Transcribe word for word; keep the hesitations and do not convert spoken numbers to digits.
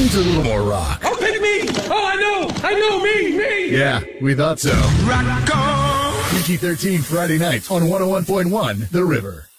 needs a little more rock. Oh, pick me! Oh, I know! I know! Me! Me! Yeah, we thought so. Rock on! P G thirteen Friday nights on one oh one point one The River.